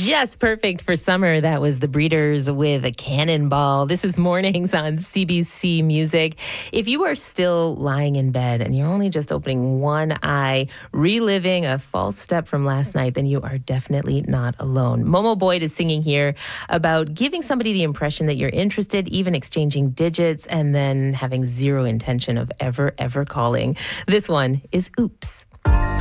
Just perfect for summer. That was the Breeders with a Cannonball. This is Mornings on CBC Music. If you are still lying in bed and you're only just opening one eye, reliving a false step from last night, then you are definitely not alone. Momo Boyd is singing here about giving somebody the impression that you're interested, even exchanging digits, and then having zero intention of ever calling. This one is Oops.